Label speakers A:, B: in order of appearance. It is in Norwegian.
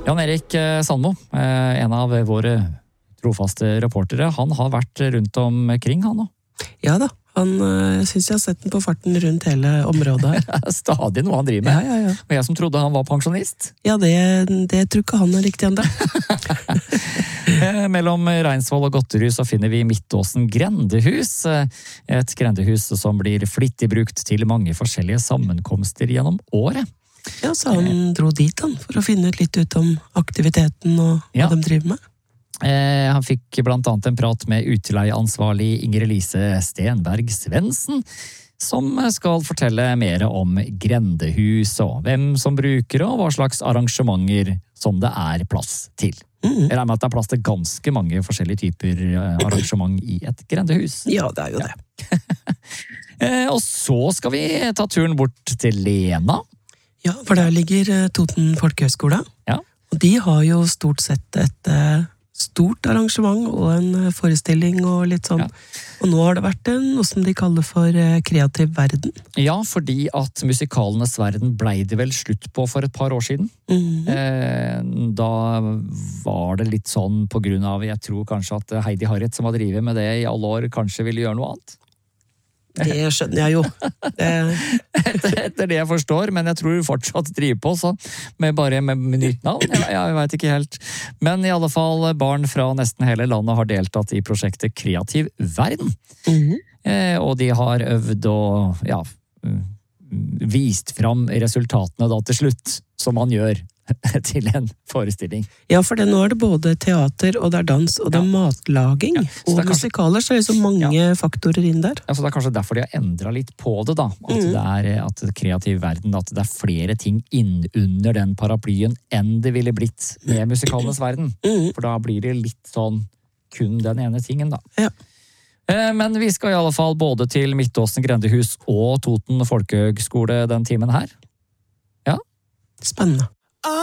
A: Jan Erik Sandmo, en av våre trofaste reportere, han har vært rundt omkring, han nå.
B: Ja da, jeg synes jeg har sett den på farten rundt hele området her.
A: Stadig noe han driver med.
B: Ja.
A: Og jeg som trodde han var pensjonist.
B: Ja, det tror ikke han er riktig enda.
A: Mellom Reinsvoll og Gotterud så finner vi Midtåsen grendehus. Et grendehus som blir flittig brukt til mange forskjellige sammenkomster gjennom året.
B: Ja, så han dro dit for å finne litt om aktiviteten og hva de driver med.
A: Han fikk blant annet en prat med utleieansvarlig Inger-Elise Stenberg Svendsen, som skal fortelle mer om grendehus og hvem som bruker og hva slags arrangementer som det er plass til. Jeg regner med at det er plass til ganske mange forskjellige typer arrangement i et grendehus.
B: Ja, det er jo det.
A: Og så skal vi ta turen bort til Lena.
B: Ja, for der ligger Toten Folkehøgskole.
A: Ja.
B: Og de har jo stort sett et stort arrangement og en forestilling og litt sånn. Ja. Og nå har det vært noe som de kaller for kreativ verden.
A: Ja, fordi at musikalenes verden ble det vel slutt på for et par år siden. Da var det litt sånn på grunn av, jeg tror kanskje at Heidi Harriet som har drivet med det i alle år, kanskje ville gjøre noe annet.
B: Det skjønner jeg jo.
A: Etter det jeg forstår, men jeg tror du fortsatt driver på så, med nytt navn. Jeg vet ikke helt. Men i alle fall, barn fra nesten hele landet har deltatt i prosjektet Kreativ verden. Og de har øvd og vist fram resultatene da til slutt, som man gjør til en forestilling.
B: Ja, for nå er det både teater, og det er dans, og det er matlaging. Og musikaler, så er det så mange faktorer inn der.
A: Ja, så det er kanskje derfor de har endret litt på det da. At det er at kreativ verden, at det er flere ting innunder den paraplyen enn det ville blitt med musikalenes verden. For da blir det litt sånn kun den ene tingen da.
B: Ja.
A: Men vi skal i alle fall både til Midtåsen grendehus og Toten Folkehøgskole den timen her. Ja.
B: Spennende.